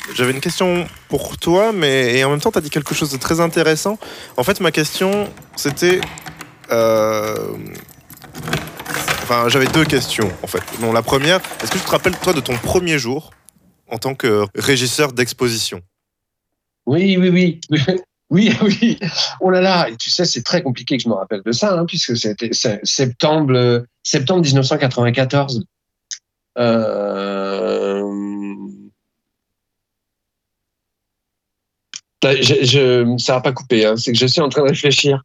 J'avais une question pour toi, et en même temps, tu as dit quelque chose de très intéressant. En fait, ma question, c'était... Enfin, j'avais deux questions, en fait. Bon, la première, est-ce que tu te rappelles, toi, de ton premier jour en tant que régisseur d'exposition? Oui, oui, oui. Oui, oui. Oh là là, et tu sais, c'est très compliqué que je me rappelle de ça, puisque c'est septembre 1994. Euh, ça va pas couper, c'est que je suis en train de réfléchir.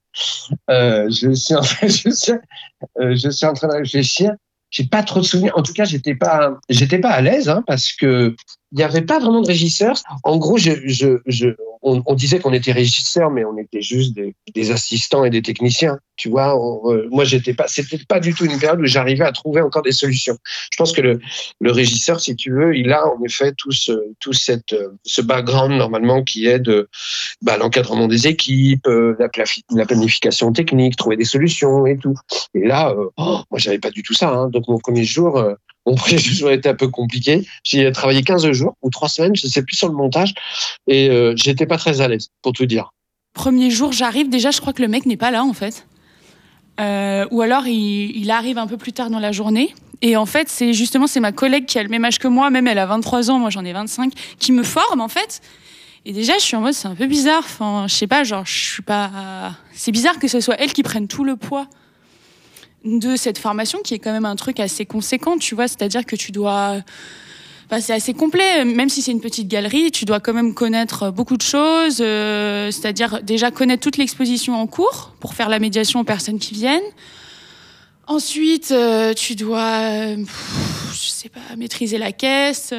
Je suis en train de réfléchir. J'ai pas trop de souvenirs. En tout cas, j'étais pas à l'aise, parce que il y avait pas vraiment de régisseur. En gros, on disait qu'on était régisseur, mais on était juste des assistants et des techniciens. Tu vois, moi, c'était pas du tout une période où j'arrivais à trouver encore des solutions. Je pense que le régisseur, si tu veux, il a en effet tout ce background normalement qui est de l'encadrement des équipes, la planification technique, trouver des solutions et tout. Et là, moi, j'avais pas du tout ça. Donc, mon premier jour a été un peu compliqué. J'ai travaillé 15 jours ou 3 semaines, je sais plus, sur le montage. Et j'étais pas très à l'aise, pour tout dire. Premier jour, j'arrive. Déjà, je crois que le mec n'est pas là, en fait. Ou alors, il arrive un peu plus tard dans la journée. Et en fait, c'est ma collègue qui a le même âge que moi. Même elle a 23 ans, moi j'en ai 25, qui me forme, en fait. Et déjà, je suis en mode, c'est un peu bizarre. Enfin, je sais pas, genre, je suis pas... C'est bizarre que ce soit elle qui prenne tout le poids de cette formation, qui est quand même un truc assez conséquent, tu vois. C'est-à-dire que tu dois... Enfin, c'est assez complet. Même si c'est une petite galerie, tu dois quand même connaître beaucoup de choses. C'est-à-dire déjà connaître toute l'exposition en cours pour faire la médiation aux personnes qui viennent. Ensuite, tu dois, je sais pas, maîtriser la caisse,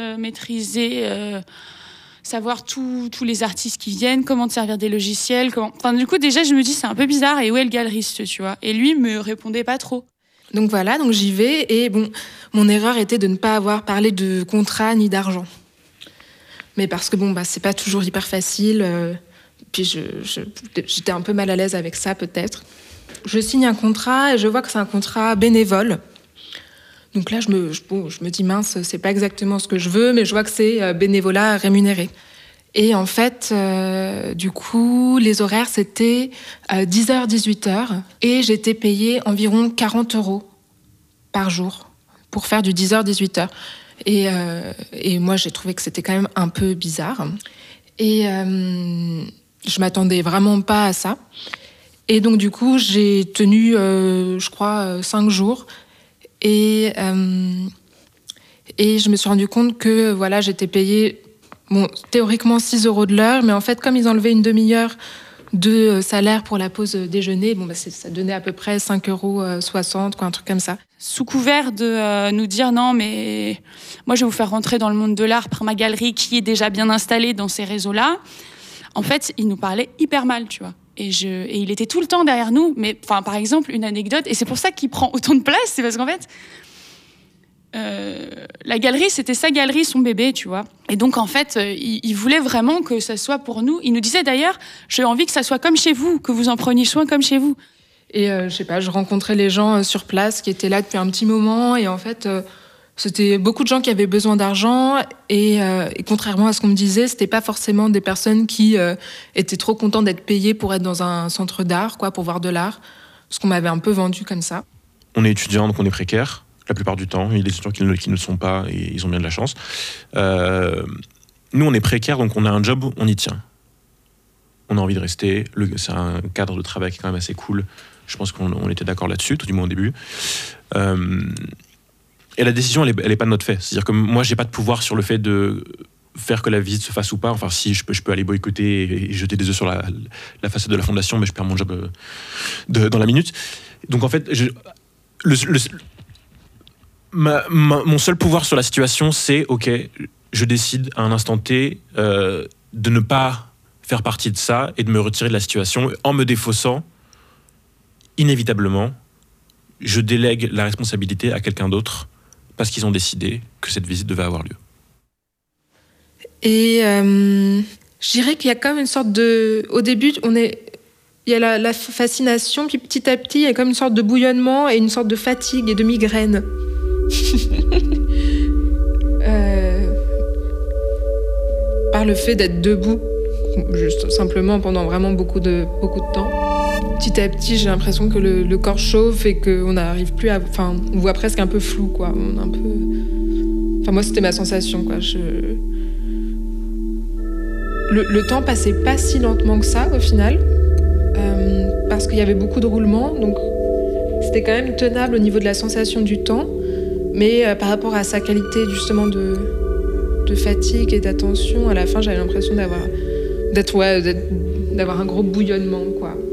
savoir tous les artistes qui viennent, comment te servir des logiciels, Enfin, du coup, déjà, je me dis, c'est un peu bizarre, et où est le galeriste, tu vois? Et lui me répondait pas trop. Donc voilà, donc j'y vais, et bon, mon erreur était de ne pas avoir parlé de contrat ni d'argent. Mais parce que c'est pas toujours hyper facile, puis j'étais un peu mal à l'aise avec ça, peut-être. Je signe un contrat, et je vois que c'est un contrat bénévole. Donc là, je me dis, mince, c'est pas exactement ce que je veux, mais je vois que c'est bénévolat rémunéré. Et en fait, du coup, les horaires, c'était 10h, 18h. Et j'étais payée environ 40 € par jour pour faire du 10h, 18h. Et moi, j'ai trouvé que c'était quand même un peu bizarre. Et je m'attendais vraiment pas à ça. Et donc, du coup, j'ai tenu, je crois, 5 jours. Et je me suis rendu compte que voilà, j'étais payée théoriquement 6 € de l'heure, mais en fait, comme ils enlevaient une demi-heure de salaire pour la pause déjeuner, ça donnait à peu près 5,60 €, un truc comme ça. Sous couvert de nous dire non, mais moi, je vais vous faire rentrer dans le monde de l'art par ma galerie qui est déjà bien installée dans ces réseaux-là. En fait, il nous parlait hyper mal, tu vois. Et il était tout le temps derrière nous. Mais par exemple, une anecdote, et c'est pour ça qu'il prend autant de place, c'est parce qu'en fait, la galerie, c'était sa galerie, son bébé, tu vois. Et donc, en fait, il voulait vraiment que ça soit pour nous. Il nous disait d'ailleurs, j'ai envie que ça soit comme chez vous, que vous en preniez soin comme chez vous. Et je sais pas, je rencontrais les gens sur place qui étaient là depuis un petit moment. Et en fait, c'était beaucoup de gens qui avaient besoin d'argent. Et contrairement à ce qu'on me disait, c'était pas forcément des personnes qui étaient trop contentes d'être payées pour être dans un centre d'art, pour voir de l'art. Ce qu'on m'avait un peu vendu comme ça. On est étudiant, donc on est précaire. La plupart du temps, il y a des étudiants qui ne le sont pas et ils ont bien de la chance. Nous, on est précaires, donc on a un job, on y tient. On a envie de rester. C'est un cadre de travail qui est quand même assez cool. Je pense qu'on était d'accord là-dessus, tout du moins au début. Et la décision, elle est pas de notre fait. C'est-à-dire que moi, j'ai pas de pouvoir sur le fait de faire que la visite se fasse ou pas. Enfin, si, je peux aller boycotter et jeter des œufs sur la façade de la fondation, mais je perds mon job dans la minute. Donc en fait, mon seul pouvoir sur la situation, c'est ok, je décide à un instant T de ne pas faire partie de ça et de me retirer de la situation en me défaussant. Inévitablement, je délègue la responsabilité à quelqu'un d'autre parce qu'ils ont décidé que cette visite devait avoir lieu. Et je dirais qu'il y a quand même une sorte de... Au début, il y a la fascination, puis petit à petit, il y a comme une sorte de bouillonnement et une sorte de fatigue et de migraine. Par par le fait d'être debout, juste simplement pendant vraiment beaucoup de temps. Petit à petit, j'ai l'impression que le corps chauffe et qu'on n'arrive plus à... Enfin, on voit presque un peu flou, quoi. On est un peu... Enfin, moi, c'était ma sensation, quoi. Le temps passait pas si lentement que ça, au final, parce qu'il y avait beaucoup de roulements, donc c'était quand même tenable au niveau de la sensation du temps, mais par rapport à sa qualité, justement, de fatigue et d'attention, à la fin, j'avais l'impression d'avoir un gros bouillonnement, quoi.